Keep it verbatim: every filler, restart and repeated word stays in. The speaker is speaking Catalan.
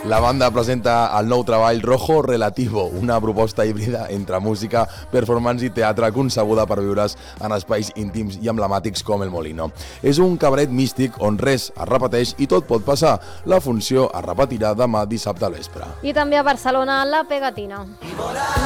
La banda presenta el nou treball Rojo Relativo, una proposta híbrida entre música, performance i teatre concebuda per viure's en espais íntims i emblemàtics com el Molino. És un cabaret místic on res es repeteix i tot pot passar. La funció es repetirà demà dissabte al vespre. I també a Barcelona, la Pegatina.